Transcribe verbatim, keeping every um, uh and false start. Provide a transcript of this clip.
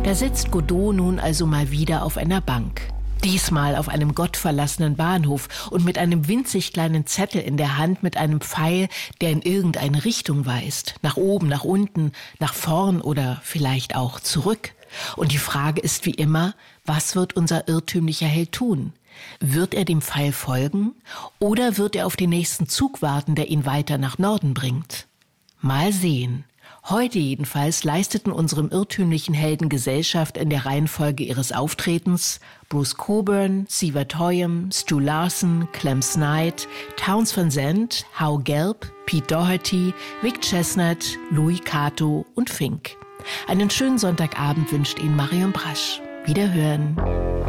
Da sitzt Godot nun also mal wieder auf einer Bank. Diesmal auf einem gottverlassenen Bahnhof und mit einem winzig kleinen Zettel in der Hand mit einem Pfeil, der in irgendeine Richtung weist. Nach oben, nach unten, nach vorn oder vielleicht auch zurück. Und die Frage ist wie immer, was wird unser irrtümlicher Held tun? Wird er dem Pfeil folgen oder wird er auf den nächsten Zug warten, der ihn weiter nach Norden bringt? Mal sehen. Heute jedenfalls leisteten unserem irrtümlichen Helden Gesellschaft in der Reihenfolge ihres Auftretens Bruce Cockburn, Sievert Hoyam, Stu Larson, Clem Snide, Townes Van Zandt, Hal Gelb, Pete Doherty, Vic Chesnutt, Louis Kato und Fink. Einen schönen Sonntagabend wünscht Ihnen Marion Brasch. Wiederhören.